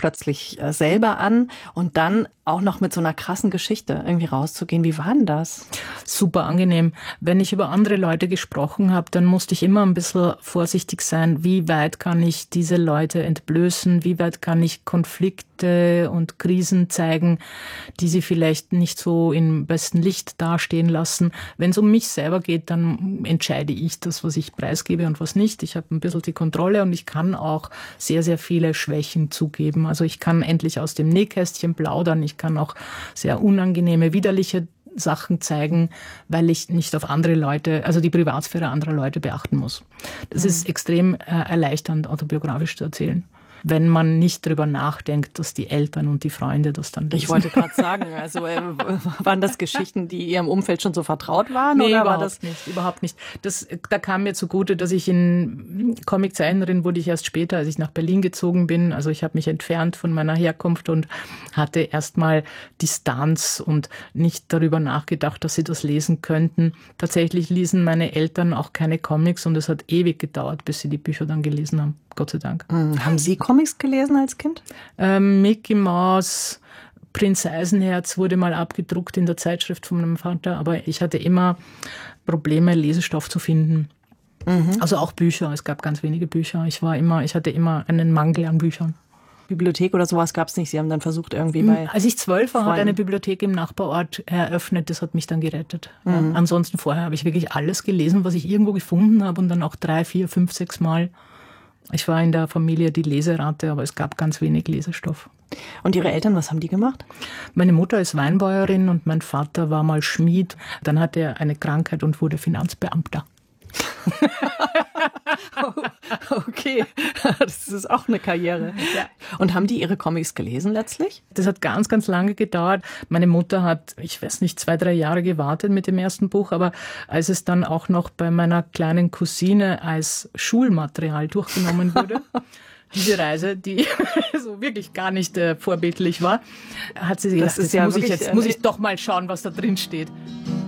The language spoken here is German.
plötzlich selber an und dann auch noch mit so einer krassen Geschichte irgendwie rauszugehen. Wie war denn das? Super angenehm. Wenn ich über andere Leute gesprochen habe, dann musste ich immer ein bisschen vorsichtig sein. Wie weit kann ich diese Leute entblößen? Wie weit kann ich Konflikte und Krisen zeigen, die sie vielleicht nicht so im besten Licht dastehen lassen? Wenn es um mich selber geht, dann entscheide ich das, was ich preisgebe und was nicht. Ich habe ein bisschen die Kontrolle und ich kann auch sehr, sehr viele Schwächen zugeben. Also ich kann endlich aus dem Nähkästchen plaudern. Ich kann auch sehr unangenehme, widerliche Sachen zeigen, weil ich nicht auf andere Leute, also die Privatsphäre anderer Leute beachten muss. Das ist extrem erleichternd, autobiografisch zu erzählen, wenn man nicht drüber nachdenkt, dass die Eltern und die Freunde das dann lesen. Ich wollte gerade sagen, also waren das Geschichten, die Ihrem Umfeld schon so vertraut waren? Nee, oder überhaupt war das nicht, überhaupt nicht. Da kam mir zugute, dass ich in Comiczeichnerin wurde ich erst später, als ich nach Berlin gezogen bin. Also ich habe mich entfernt von meiner Herkunft und hatte erstmal Distanz und nicht darüber nachgedacht, dass sie das lesen könnten. Tatsächlich ließen meine Eltern auch keine Comics und es hat ewig gedauert, bis sie die Bücher dann gelesen haben. Gott sei Dank. Haben Sie Comics gelesen als Kind? Mickey Mouse, Prinz Eisenherz wurde mal abgedruckt in der Zeitschrift von meinem Vater, aber ich hatte immer Probleme, Lesestoff zu finden. Also auch Bücher, es gab ganz wenige Bücher. Ich hatte immer einen Mangel an Büchern. Bibliothek oder sowas gab es nicht. Sie haben dann versucht irgendwie bei... Als ich 12 war, hat Freunden. eine Bibliothek im Nachbarort eröffnet. Das hat mich dann gerettet. Ja. Ansonsten vorher habe ich wirklich alles gelesen, was ich irgendwo gefunden habe und dann auch 3, 4, 5, 6 Mal. Ich war in der Familie die Leserate, aber es gab ganz wenig Lesestoff. Und Ihre Eltern, was haben die gemacht? Meine Mutter ist Weinbäuerin und mein Vater war mal Schmied. Dann hatte er eine Krankheit und wurde Finanzbeamter. Okay, das ist auch eine Karriere. Ja. Und haben die Ihre Comics gelesen letztlich? Das hat ganz, ganz lange gedauert. Meine Mutter hat, ich weiß nicht, 2, 3 Jahre gewartet mit dem ersten Buch, aber als es dann auch noch bei meiner kleinen Cousine als Schulmaterial durchgenommen wurde, diese Reise, die so wirklich gar nicht vorbildlich war, hat sie gesagt, jetzt muss ich doch mal schauen, was da drin steht.